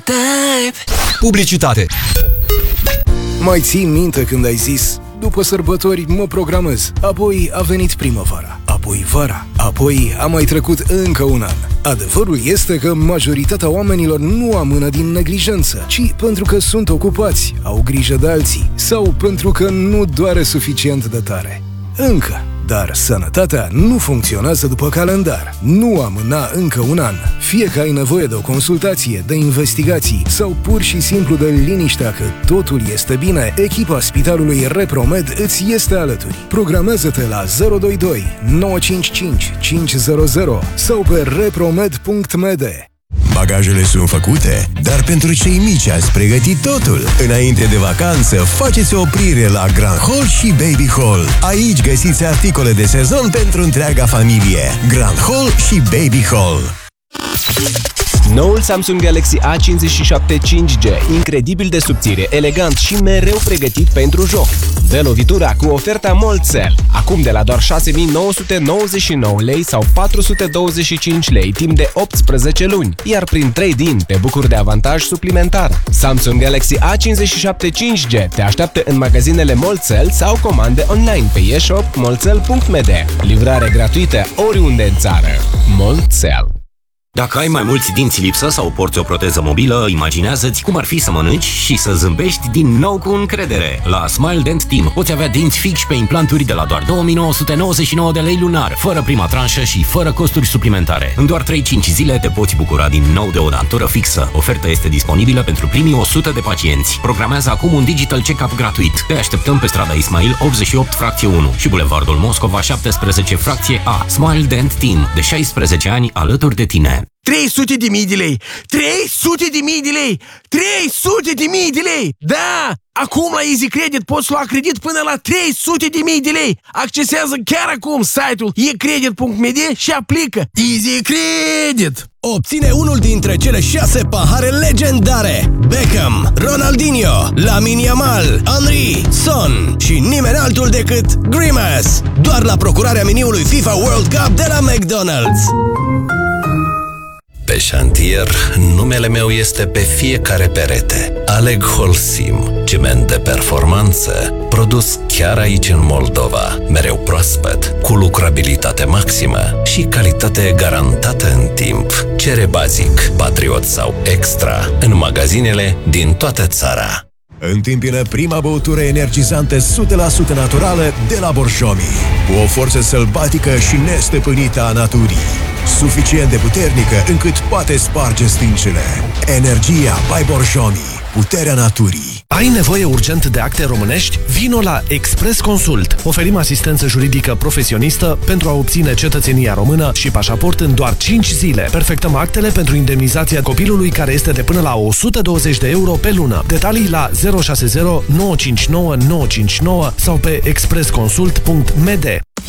Publicitate. Mai ții minte când ai zis: după sărbători mă programez, apoi a venit primăvara, apoi vara, apoi a mai trecut încă un an. Adevărul este că majoritatea oamenilor nu amână din neglijență, ci pentru că sunt ocupați, au grijă de alții sau pentru că nu doare suficient de tare. Încă. Dar sănătatea nu funcționează după calendar. Nu amâna încă un an. Fie că ai nevoie de o consultație, de investigații sau pur și simplu de liniștea că totul este bine, echipa Spitalului Repromed îți este alături. Programează-te la 022 955 500 sau pe repromed.md. Bagajele sunt făcute, dar pentru cei mici ați pregătit totul. Înainte de vacanță, faceți o oprire la Grand Hall și Baby Hall. Aici găsiți articole de sezon pentru întreaga familie. Grand Hall și Baby Hall. Noul Samsung Galaxy A57 5G, incredibil de subțire, elegant și mereu pregătit pentru joc. Dă lovitura cu oferta Molcel. Acum de la doar 6.999 lei sau 425 lei timp de 18 luni. Iar prin trade-in te bucuri de avantaj suplimentar. Samsung Galaxy A57 5G te așteaptă în magazinele Molcel sau comande online pe eShop molcel.md. Livrare gratuită oriunde în țară. Molcel. Dacă ai mai mulți dinți lipsă sau porți o proteză mobilă, imaginează-ți cum ar fi să mănânci și să zâmbești din nou cu încredere. La Smile Dent Team poți avea dinți fixi pe implanturi de la doar 2.999 de lei lunar, fără prima tranșă și fără costuri suplimentare. În doar 3-5 zile te poți bucura din nou de o dantură fixă. Oferta este disponibilă pentru primii 100 de pacienți. Programează acum un digital check-up gratuit. Te așteptăm pe strada Ismail 88 fracție 1 și bulevardul Moscova 17 fracție A. Smile Dent Team, de 16 ani alături de tine. 300.000 de lei! 300.000 de lei! 300.000 de lei! Da! Acum la Easy Credit poți lua credit până la 300.000 de lei! Accesează chiar acum site-ul ecredit.md și aplică! Easy Credit! Obține unul dintre cele 6 pahare legendare: Beckham, Ronaldinho, Lamine Yamal, Henry, Son și nimeni altul decât Grimace! Doar la procurarea meniului FIFA World Cup de la McDonald's! Pe șantier, numele meu este pe fiecare perete. Aleg Holcim, ciment de performanță, produs chiar aici în Moldova, mereu proaspăt, cu lucrabilitate maximă și calitate garantată în timp. Cere Basic, Patriot sau Extra în magazinele din toată țara. Întâmpină prima băutură energizantă 100% naturală de la Borjomi, cu o forță sălbatică și nestăpânită a naturii, suficient de puternică încât poate sparge stâncile. Energia by Borjomi, puterea naturii. Ai nevoie urgent de acte românești? Vino la Express Consult. Oferim asistență juridică profesionistă pentru a obține cetățenia română și pașaport în doar 5 zile. Perfectăm actele pentru indemnizația copilului care este de până la 120 de euro pe lună. Detalii la 060 959 959 sau pe expressconsult.md.